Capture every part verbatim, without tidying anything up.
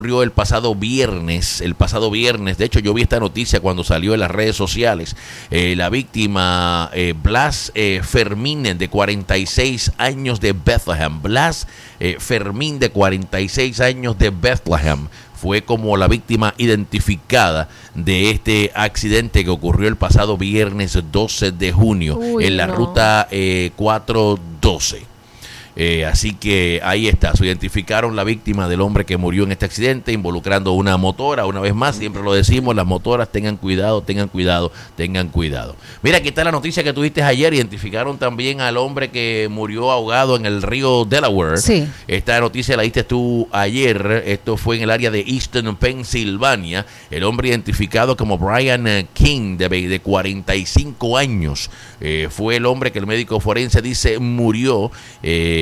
ocurrió el pasado viernes, el pasado viernes, de hecho yo vi esta noticia cuando salió en las redes sociales. Eh, la víctima, eh, Blas eh, Fermín, de cuarenta y seis años, de Bethlehem. Blas eh, Fermín, de cuarenta y seis años, de Bethlehem, fue como la víctima identificada de este accidente que ocurrió el pasado viernes doce de junio. Uy, en la no. ruta eh, cuatrocientos doce. Eh, así que ahí está, se identificaron la víctima del hombre que murió en este accidente involucrando una motora. Una vez más, siempre lo decimos, las motoras tengan cuidado, tengan cuidado, tengan cuidado. Mira, aquí está la noticia que tuviste ayer. Identificaron también al hombre que murió ahogado en el río Delaware. Sí. Esta noticia la diste tú ayer. Esto fue en el área de Easton, Pensilvania. El hombre identificado como Brian King, de, de cuarenta y cinco años, eh, fue el hombre que el médico forense dice murió eh,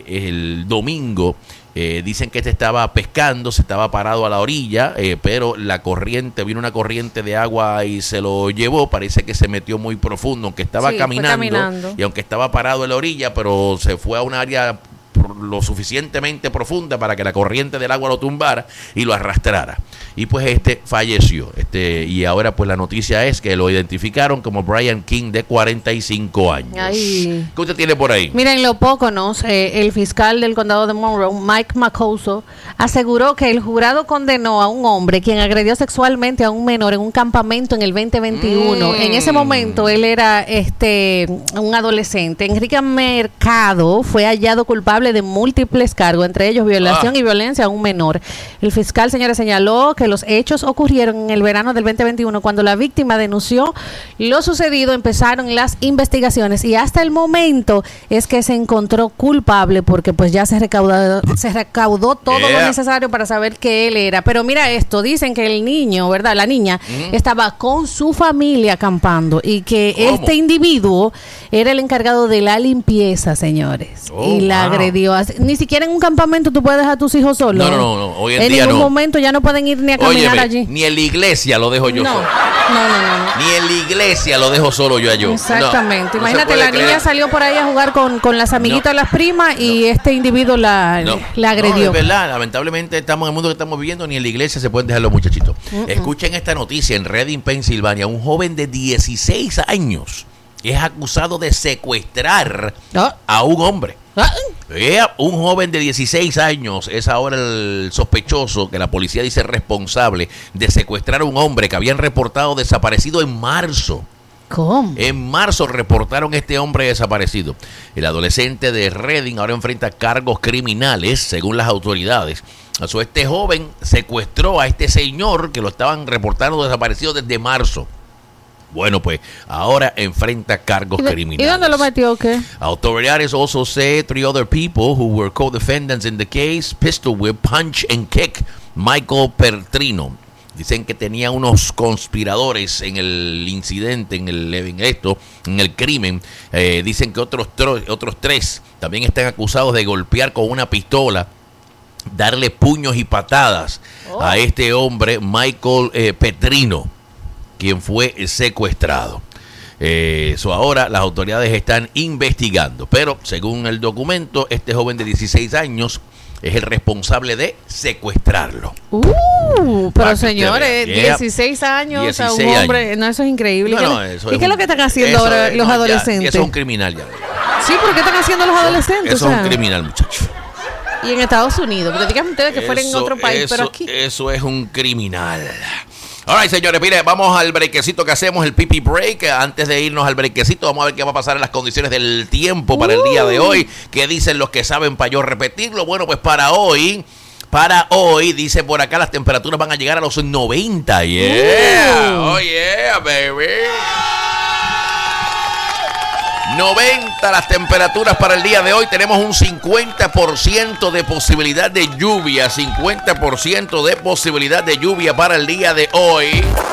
el domingo. Eh, dicen que este estaba pescando, se estaba parado a la orilla, eh, pero la corriente, vino una corriente de agua y se lo llevó. Parece que se metió muy profundo, aunque estaba sí, caminando, caminando y aunque estaba parado en la orilla, pero se fue a un área lo suficientemente profunda para que la corriente del agua lo tumbara y lo arrastrara. Y pues este falleció. Este, y ahora pues la noticia es que lo identificaron como Brian King, de cuarenta y cinco años. Ay. ¿Qué usted tiene por ahí? Miren, lo poco, ¿no? Eh, el fiscal del condado de Monroe, Mike Macoso, aseguró que el jurado condenó a un hombre quien agredió sexualmente a un menor en un campamento en el veinte veintiuno. Mm. En ese momento él era este un adolescente. Enrique Mercado fue hallado culpable de múltiples cargos, entre ellos violación ah. y violencia a un menor. El fiscal, señores, señaló que los hechos ocurrieron en el verano del veinte veintiuno, cuando la víctima denunció lo sucedido. Empezaron las investigaciones y hasta el momento es que se encontró culpable, porque pues ya se recaudó, se recaudó todo yeah. lo necesario para saber que él era. Pero mira esto, dicen que el niño, ¿verdad? La niña mm. estaba con su familia acampando y que ¿Cómo? este individuo era el encargado de la limpieza, señores. Oh, y la wow. agredió. Ni siquiera en un campamento tú puedes dejar a tus hijos solos. No, no, no. Hoy en, en día ningún no. momento ya no pueden ir ni a caminar Óyeme, allí. Ni en la iglesia lo dejo yo no. solo. No, no, no, no. Ni en la iglesia lo dejo solo yo a yo. Exactamente. No, Imagínate, no la creer. niña salió por ahí a jugar con, con las amiguitas, no. las primas, y no. este individuo la, no. la agredió. No, es verdad. Lamentablemente estamos en el mundo que estamos viviendo, ni en la iglesia se pueden dejar los muchachitos. Uh-uh. Escuchen esta noticia en Reading, Pensilvania. Un joven de dieciséis años es acusado de secuestrar ¿Ah? a un hombre. ¿Ah? Yeah, un joven de dieciséis años es ahora el sospechoso, que la policía dice responsable de secuestrar a un hombre que habían reportado desaparecido en marzo. ¿Cómo? En marzo reportaron este hombre desaparecido. El adolescente de Reading ahora enfrenta cargos criminales, según las autoridades. So, este joven secuestró a este señor que lo estaban reportando desaparecido desde marzo. Bueno, pues ahora enfrenta cargos ¿Y de, criminales. ¿Y dónde lo metió o qué? Autoridades also say three other people who were co-defendants in the case pistol whip, punch and kick Michael Petrino. Dicen que tenía unos conspiradores en el incidente, en el en esto, en el crimen. Eh, dicen que otros tro- otros tres también están acusados de golpear con una pistola, darle puños y patadas oh. a este hombre, Michael eh, Petrino, quien fue secuestrado. Eh, eso ahora las autoridades están investigando, pero según el documento, este joven de dieciséis años es el responsable de secuestrarlo. Uh, pero señores, yeah. dieciséis años, dieciséis o sea, un hombre, años. No, eso es increíble. No, no, eso ¿Y es qué es lo que están haciendo eso, ahora los no, adolescentes? Ya, eso es un criminal ya. Sí, ¿pero qué están haciendo los adolescentes? Eso o sea, es un criminal, muchacho. Y en Estados Unidos, porque díganme ustedes que fuera en otro país, eso, pero aquí. Eso es un criminal. All right, señores, mire, vamos al brequecito que hacemos, el pipi break. Antes de irnos al brequecito, vamos a ver qué va a pasar en las condiciones del tiempo para uh. el día de hoy. ¿Qué dicen los que saben para yo repetirlo? Bueno, pues para hoy, para hoy, dice por acá, las temperaturas van a llegar a los noventa. Yeah, uh. oh yeah, baby. noventa las temperaturas para el día de hoy. Tenemos un cincuenta por ciento de posibilidad de lluvia. cincuenta por ciento de posibilidad de lluvia para el día de hoy.